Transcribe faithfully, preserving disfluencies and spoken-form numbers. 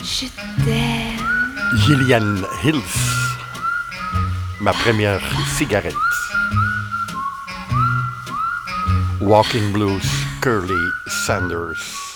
Je t'aime. Gillian Hills, ma première cigarette. Walking Blues, Curly Sanders.